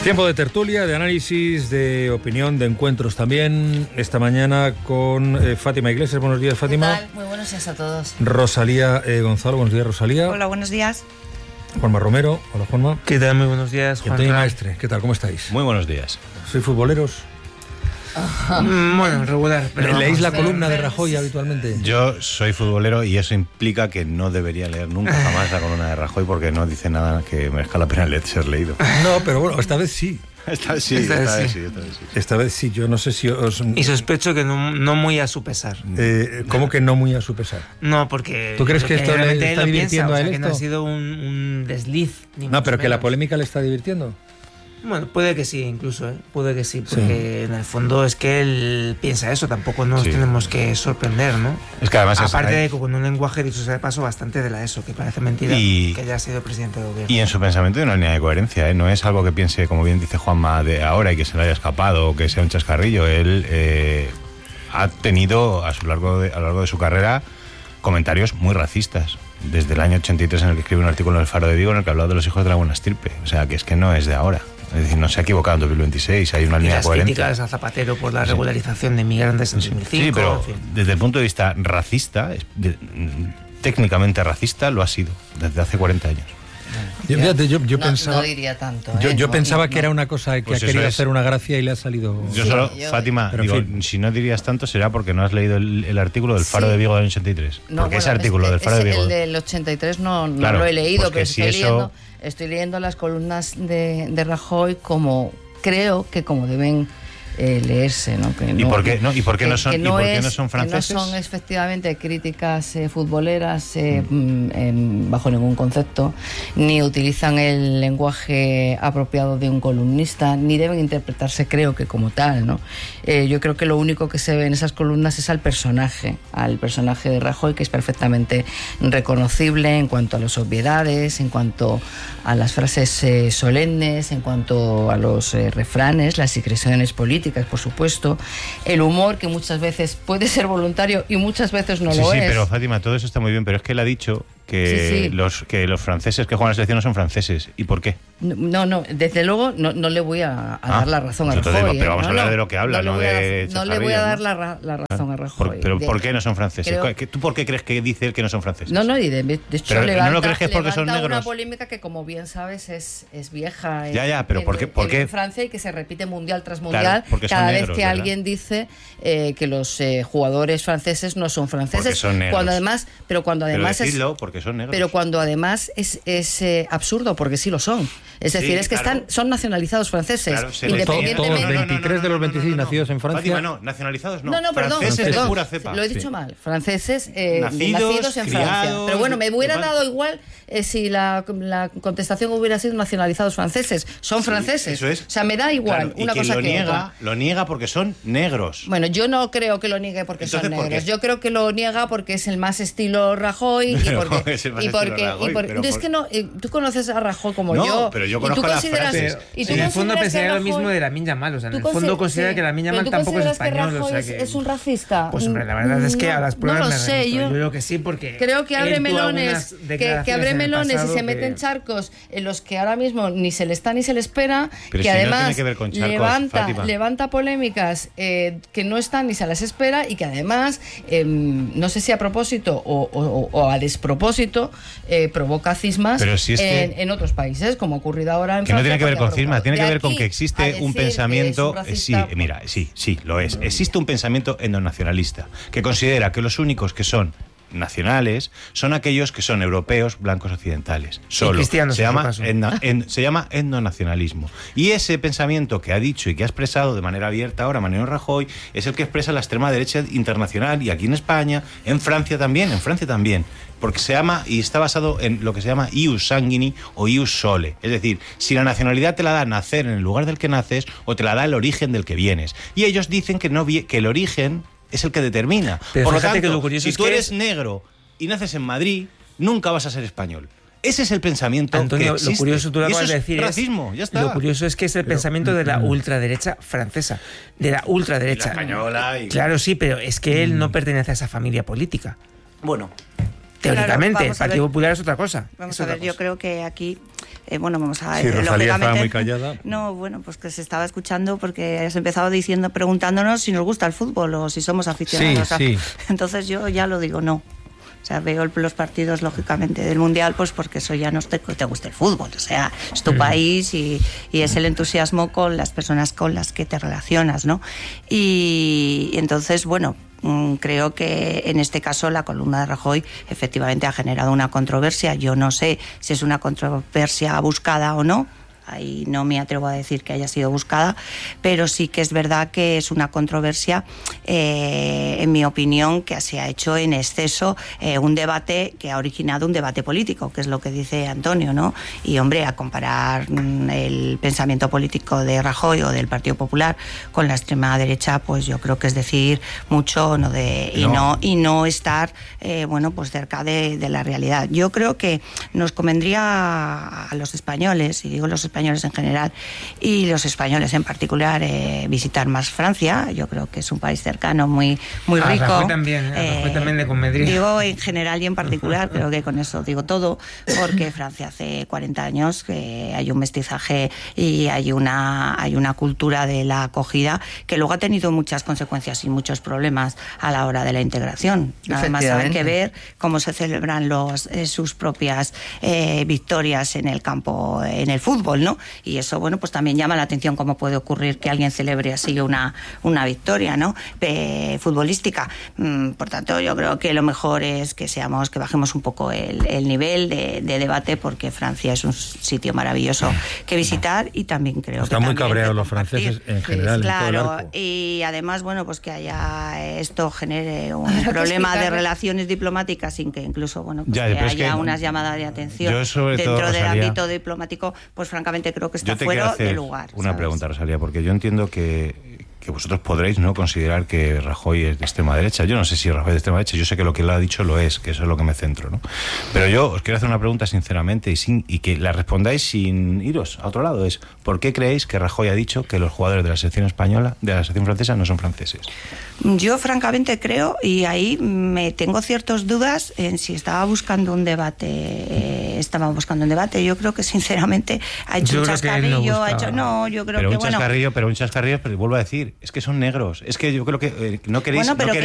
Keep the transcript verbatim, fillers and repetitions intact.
Tiempo de tertulia, de análisis, de opinión, de encuentros también. Esta mañana con eh, Fátima Iglesias. Buenos días, Fátima. ¿Qué tal? Muy buenos días a todos. Rosalía eh, Gonzalo. Buenos días, Rosalía. Hola, buenos días. Juanma Romero. Hola, Juanma. ¿Qué tal? Muy buenos días, Juan. Antonio Maestre. ¿Qué tal? ¿Cómo estáis? Muy buenos días. ¿Sois futboleros? Mm, bueno, regular. Pero ¿leéis la columna de Rajoy habitualmente? Yo soy futbolero y eso implica que no debería leer nunca jamás la columna de Rajoy porque no dice nada que merezca la pena leer, ser leído. No, pero bueno, esta vez sí. Esta vez sí, esta, esta, vez sí. Vez sí, esta vez sí. Esta vez sí, yo no sé si os... Y sospecho que no, no muy a su pesar. Eh, ¿Cómo que no muy a su pesar? No, porque... ¿Tú crees que esto le está divirtiendo piensa, a él o sea, esto? Que no ha sido un, un desliz. Ni no, pero menos. que la polémica le está divirtiendo. Bueno, puede que sí, incluso, ¿eh? Puede que sí, porque sí. En el fondo es que él piensa eso, tampoco nos sí. tenemos que sorprender, ¿no? Es que además aparte es, de que con un lenguaje, dicho sea de paso, bastante de la ESO, que parece mentira y, que haya sido presidente de gobierno. Y en su pensamiento hay una línea de coherencia, ¿eh? No es algo que piense, como bien dice Juanma, de ahora y que se le haya escapado o que sea un chascarrillo. Él eh, ha tenido a, su largo de, a lo largo de su carrera comentarios muy racistas. Desde el año ochenta y tres en el que escribe un artículo en el Faro de Vigo en el que hablaba de los hijos de la buena estirpe. O sea, que es que no es de ahora. Es decir, no se ha equivocado en dos mil veintiséis, hay una línea de coherencia. Y las críticas a Zapatero por la regularización de inmigrantes en dos mil cinco. Sí, pero en fin. Desde el punto de vista racista, de, técnicamente racista, lo ha sido desde hace cuarenta años. Yo, fíjate, yo, yo no, pensaba, no diría tanto. Yo, ¿eh? yo no, pensaba no, que era una cosa que pues ha querido es. hacer una gracia y le ha salido... Yo solo, sí, yo, Fátima, digo, en fin. si no dirías tanto será porque no has leído el, el artículo del Faro sí. de Vigo del ochenta y tres. No, porque bueno, ese artículo es, del Faro es, de Vigo... El del ochenta y tres no, no claro, lo he leído, pues pero si estoy, eso... leyendo, estoy leyendo las columnas de, de Rajoy como... Creo que como deben eh, leerse, ¿no? Que no, ¿Y por qué no, ¿y por qué que, no son, que no, ¿y por qué es, no son franceses? Que no son efectivamente críticas eh, futboleras eh, mm. en, bajo ningún concepto, ni utilizan el lenguaje apropiado de un columnista, ni deben interpretarse, creo que como tal, ¿no? Eh, yo creo que lo único que se ve en esas columnas es al personaje, al personaje de Rajoy, que es perfectamente reconocible en cuanto a las obviedades, en cuanto a las frases eh, solemnes, en cuanto a los eh, refranes, las expresiones políticas, por supuesto, el humor que muchas veces puede ser voluntario y muchas veces no sí, lo sí, es. Sí, pero Fátima, todo eso está muy bien, pero es que él ha dicho que, sí, sí. Los, que los franceses que juegan a la selección no son franceses. ¿Y por qué? No, no, desde luego no, no le voy a, a ah, dar la razón a Rajoy. Digo, pero vamos ¿eh? a hablar no, de lo que habla, no, no de No le voy a dar ¿no? la, la razón a Rajoy. Por, ¿Pero de, por qué no son franceses? creo, ¿Tú por qué crees que dice él que no son franceses? No, no, y de, de hecho pero levanta, ¿no lo crees que es porque son negros? Una polémica que, como bien sabes, es, es vieja. Ya, ya, pero en, ¿por qué? ¿Por qué? En Francia y que se repite mundial tras mundial claro, porque cada son vez negros, que ¿verdad? alguien dice eh, que los eh, jugadores franceses no son franceses. Porque son negros. Cuando además, pero cuando además pero decirlo, es, porque son negros. Pero cuando además es, es eh, absurdo, porque sí lo son. Es decir, sí, es que claro. están, son nacionalizados franceses. Claro, independientemente. Todos, no, no, no, veintitrés no, de los no, veintiséis no, no, no. nacidos en Francia. Fátima, no, nacionalizados no. No, no, perdón, franceses perdón. pura cepa. Lo he dicho sí. mal. Franceses eh, nacidos, nacidos en criados, Francia. Pero bueno, me hubiera igual. dado igual eh, si la, la contestación hubiera sido nacionalizados franceses. Son sí, franceses. Eso es. O sea, me da igual claro, y una quien cosa lo que niega, otra. lo niega porque son negros. Bueno, yo no creo que lo niegue porque Entonces, son ¿por negros. qué? Yo creo que lo niega porque es el más estilo Rajoy y porque es el más y porque, estilo Rajoy, y porque pero es por... que no eh, tú conoces a Rajoy como no, yo. pero yo y conozco tú las consideras, frases. y tú en el fondo consideras pensaría que lo mismo Rajoy, de Lamine Yamal, o sea, en el consi- fondo considera sí, que Lamine pero Yamal tú tampoco es consideras que español, Rajoy o sea que es un racista. pues hombre, la verdad es que no, a las pruebas no lo me sé, remito. yo, yo creo que sí, porque creo que abre él tuvo melones, algunas que, que abre en el melones y pasado se mete en que... charcos en los que ahora mismo ni se le está ni se le espera, pero que si además no tiene que ver con charcos, levanta, Fátima. levanta polémicas eh, que no están ni se las espera y que además, eh, no sé si a propósito o, o, o a despropósito, eh, provoca cismas pero si es en, que... en otros países, como ha ocurrido ahora en Que no Francia. tiene que ver con cismas, tiene que ver con que existe un pensamiento... Un sí, mira, sí, sí, lo es. Existe un pensamiento endonacionalista que considera que los únicos que son nacionales son aquellos que son europeos, blancos, occidentales. Solo. cristianos, se, en llama, su caso. en, en, se llama etnonacionalismo. Y ese pensamiento que ha dicho y que ha expresado de manera abierta ahora Mariano Rajoy es el que expresa la extrema derecha internacional y aquí en España, en Francia también, en Francia también. Porque se llama y está basado en lo que se llama ius sanguini o ius sole. Es decir, si la nacionalidad te la da nacer en el lugar del que naces o te la da el origen del que vienes. Y ellos dicen que, no, que el origen es el que determina. Pero por lo fíjate tanto, que lo curioso si es tú que eres es... negro y naces en Madrid, nunca vas a ser español. Ese es el pensamiento Antonio, que existe. lo curioso, tú lo y eso acabas de es decir, racismo, es, ya está. Lo curioso es que es el pero, pensamiento de la ultraderecha francesa, de la ultraderecha. Y la española. Y... Claro, sí, pero es que él no pertenece a esa familia política. Bueno, Teóricamente, Claro, el Partido Popular es otra cosa. Vamos es a otra ver, yo cosa. creo que aquí, eh, bueno, vamos a ver. Sí, Rosalía estaba lógicamente- muy callada. No, bueno, pues que se estaba escuchando porque has empezado diciendo, preguntándonos si nos gusta el fútbol o si somos aficionados. Sí, a- sí. Entonces yo ya lo digo, no. O sea, veo los partidos, lógicamente, del Mundial, pues porque eso ya no te, te gusta el fútbol. O sea, es tu Mm. país y, y es el entusiasmo con las personas con las que te relacionas, ¿no? Y, y entonces, bueno, mm, creo que en este caso la columna de Rajoy efectivamente ha generado una controversia. Yo no sé si es una controversia buscada o no. Ahí no me atrevo a decir que haya sido buscada, pero sí que es verdad que es una controversia, eh, en mi opinión, que se ha hecho en exceso, eh, un debate que ha originado un debate político, que es lo que dice Antonio, ¿no? Y, hombre, a comparar mm, el pensamiento político de Rajoy o del Partido Popular con la extrema derecha, pues yo creo que es decir mucho, ¿no? De, y, No. no, y no estar, eh, bueno, pues cerca de, de la realidad. Yo creo que nos convendría a los españoles, y digo los españoles en general y los españoles en particular, eh, visitar más Francia. Yo creo que es un país cercano, muy, muy A rico. Rajoy también, a Rajoy también le convendría. Digo en general y en particular, creo que con eso digo todo, porque Francia hace cuarenta años que hay un mestizaje y hay una, hay una cultura de la acogida que luego ha tenido muchas consecuencias y muchos problemas a la hora de la integración. Nada más hay que ver cómo se celebran los, eh, sus propias eh, victorias en el campo, en el fútbol, ¿no? Y eso, bueno, pues también llama la atención cómo puede ocurrir que alguien celebre así una, una victoria, ¿no? Eh, futbolística. Mm, por tanto, yo creo que lo mejor es que seamos, que bajemos un poco el, el nivel de, de debate, porque Francia es un sitio maravilloso que visitar y también creo Están que muy también cabreados de los compartir. franceses en general, en todo el Claro, arco. y además, bueno, pues que haya esto genere un Habrá que problema de explicarle. relaciones diplomáticas sin que incluso, bueno, pues Ya, que pero es haya que unas llamadas de atención yo sobre dentro todo, del Rosalía, ámbito diplomático, pues francamente creo que está Yo te quiero fuera hacer de lugar. una ¿sabes? pregunta, Rosalía, porque yo entiendo que, que vosotros podréis no considerar que Rajoy es de extrema derecha. Yo no sé si Rajoy es de extrema derecha, yo sé que lo que él ha dicho lo es, que eso es lo que me centro, ¿no? Pero yo os quiero hacer una pregunta sinceramente y, sin, y que la respondáis sin iros a otro lado. Es, ¿por qué creéis que Rajoy ha dicho que los jugadores de la selección española, de la selección francesa, no son franceses? Yo francamente creo, y ahí me tengo ciertas dudas en si estaba buscando un debate, eh, estaba buscando un debate. Yo creo que sinceramente ha hecho Yo un creo que él no chascarrillo, ha buscaba. hecho, no, yo creo pero que un bueno. chascarrillo, pero un chascarrillo, pero vuelvo a decir, es que son negros. Es que yo creo que eh, no queréis, Bueno, pero no que